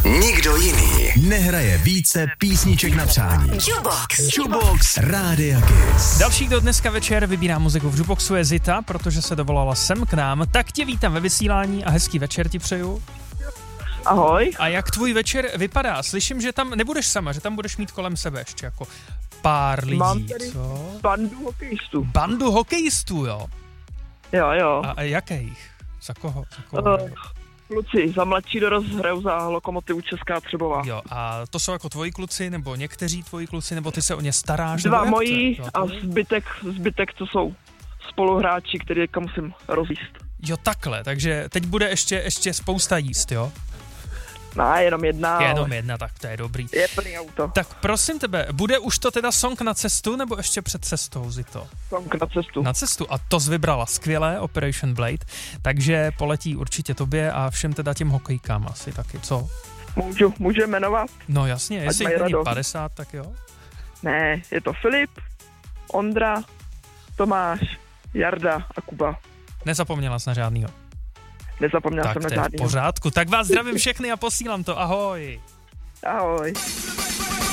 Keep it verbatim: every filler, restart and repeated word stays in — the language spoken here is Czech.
Nikdo jiný nehraje více písniček na přání. Jukebox. Jukebox Rádia Kiss. Další, kdo dneska večer vybírá muziku v Jukeboxu, je Zita, protože se dovolala sem k nám. Tak tě vítám ve vysílání a hezký večer ti přeju. Ahoj. A jak tvůj večer vypadá? Slyším, že tam nebudeš sama, že tam budeš mít kolem sebe ještě jako pár lidí, Mám tady co? bandu hokejistů. Bandu hokejistů, jo? Jo, jo. A, a jakých? Za koho? Za koho? Uh, kluci, za mladší dorost hrajou za Lokomotivu Česká Třebová. Jo, a to jsou jako tvoji kluci, nebo někteří tvoji kluci, nebo ty se o ně staráš? Dva moji a zbytek, zbytek, co jsou spoluhráči, který musím rozjíst. Jo, takhle, takže teď bude ještě, ještě spousta jíst, jo? Ne, jenom jedna. Jenom jedna, tak to je dobrý. Je plný auto. Tak prosím tebe, bude už to teda song na cestu, nebo ještě před cestou, Zito? Song na cestu. Na cestu a to vybrala skvěle, Operation Blade, takže poletí určitě tobě a všem teda těm hokejkám asi taky, co? Můžu, můžu jmenovat? No jasně, Ať jestli mají není radost. padesát, tak jo? Ne, je to Filip, Ondra, Tomáš, Jarda a Kuba. Nezapomněla jsi na žádnýho. Nezapomněl Tak jsem to na je v žádný. pořádku, tak vás zdravím všechny a posílám to, ahoj. Ahoj.